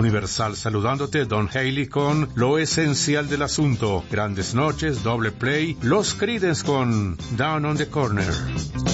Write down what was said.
Universal saludándote, Don Haley con Lo Esencial del Asunto. Grandes Noches, Doble Play, Los Creedence con Down on the Corner.